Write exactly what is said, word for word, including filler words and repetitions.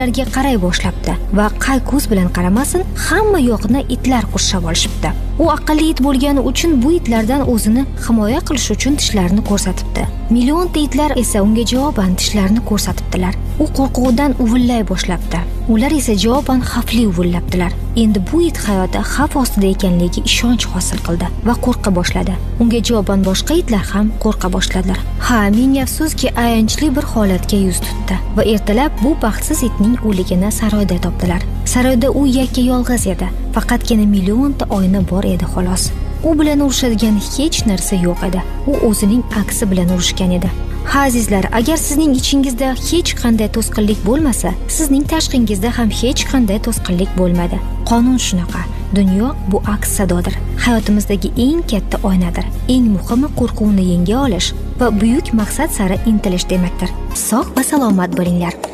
Ularga qaray boshlabdi va qay ko'z bilan qaramasin, hamma yoqni itlar qurshab olishibdi. U aqlli it bo'lgani uchun bu itlardan o'zini himoya qilish uchun tishlarini ko'rsatibdi. Millionta itlar esa unga javoban tishlarini ko'rsatibdilar. U qo'rquvdan uvillay boshlabdi. Ular esa javoban xavfli uvillabdilar. Endi bu it hayoti xavf ostida ekanligiga ishonch hosil qildi va qo'rqa boshladi. Unga javoban boshqa itlar ham qo'rqa boshladilar. Ha, ming afsuski ayanchli bir holatga yuz tutdi va ertalab bu baxtsiz itning o'ligini saroyda topdilar. Saroyda u yakka yolg'iz edi. Faqatgina millionta oyna bor edi xolos. U bilan urushadigan hech narsa yo'q edi. U o'zining aksi bilan urushgan edi. Ha azizlar, agar sizning ichingizda hech qanday to'sqinlik bo'lmasa, sizning tashqingizda ham hech qanday to'sqinlik bo'lmaydi. Qonun shunaqa. Dunyo bu aks sadodir. Hayotimizdagi eng katta oynadir. Eng muhimi qo'rquvni yenga olish va buyuk maqsad sari intilish demakdir. Sog' va salomat bo'linglar.